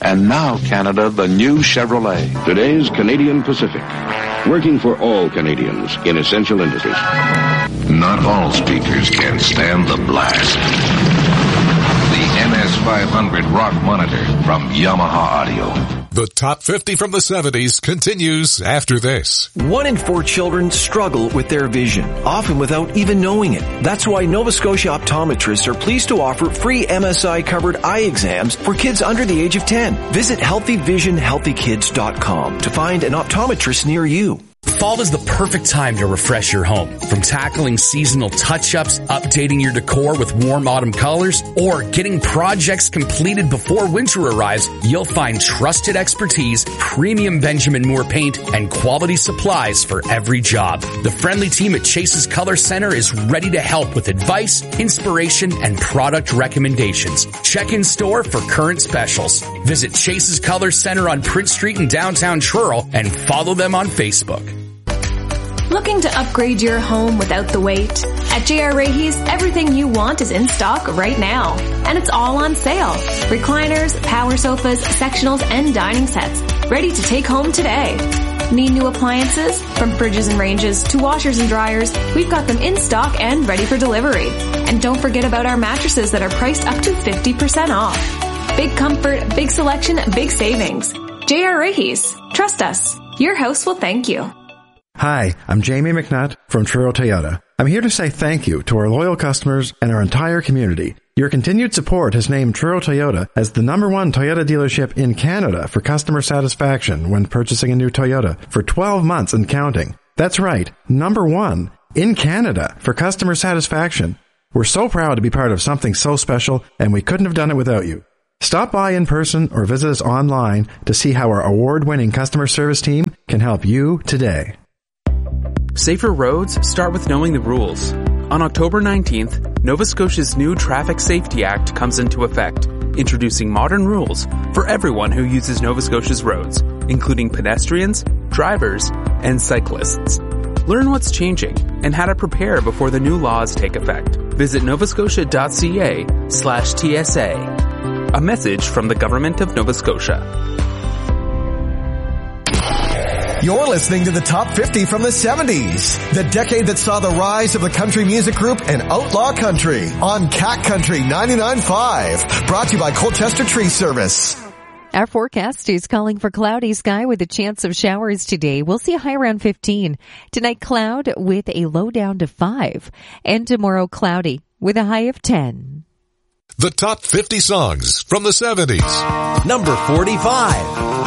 And now, Canada, the new Chevrolet. Today's Canadian Pacific, working for all Canadians in essential industries. Not all speakers can stand the blast. The NS500 Rock Monitor from Yamaha Audio. The Top 50 from the 70s continues after this. 1 in 4 children struggle with their vision, often without even knowing it. That's why Nova Scotia optometrists are pleased to offer free MSI-covered eye exams for kids under the age of 10. Visit healthyvisionhealthykids.com to find an optometrist near you. Fall is the perfect time to refresh your home. From tackling seasonal touch-ups, updating your decor with warm autumn colors, or getting projects completed before winter arrives, you'll find trusted expertise, premium Benjamin Moore paint, and quality supplies for every job. The friendly team at Chase's Color Center is ready to help with advice, inspiration, and product recommendations. Check in store for current specials. Visit Chase's Color Center on Prince Street in downtown Truro and follow them on Facebook. Looking to upgrade your home without the wait? At J.R. Rahe's, everything you want is in stock right now. And it's all on sale. Recliners, power sofas, sectionals, and dining sets. Ready to take home today. Need new appliances? From fridges and ranges to washers and dryers, we've got them in stock and ready for delivery. And don't forget about our mattresses that are priced up to 50% off. Big comfort, big selection, big savings. J.R. Rahe's. Trust us. Your house will thank you. Hi, I'm Jamie McNutt from Truro Toyota. I'm here to say thank you to our loyal customers and our entire community. Your continued support has named Truro Toyota as the #1 Toyota dealership in Canada for customer satisfaction when purchasing a new Toyota for 12 months and counting. That's right, #1 in Canada for customer satisfaction. We're so proud to be part of something so special, and we couldn't have done it without you. Stop by in person or visit us online to see how our award-winning customer service team can help you today. Safer roads start with knowing the rules. On October 19th, Nova Scotia's new Traffic Safety Act comes into effect, introducing modern rules for everyone who uses Nova Scotia's roads, including pedestrians, drivers, and cyclists. Learn what's changing and how to prepare before the new laws take effect. Visit novascotia.ca/TSA. A message from the Government of Nova Scotia. You're listening to the Top 50 from the 70s, the decade that saw the rise of the country music group and outlaw country on Cat Country 99.5, brought to you by Colchester Tree Service. Our forecast is calling for cloudy sky with a chance of showers today. We'll see a high around 15. Tonight, cloud with a low down to 5. And tomorrow, cloudy with a high of 10. The Top 50 songs from the 70s. Number 45.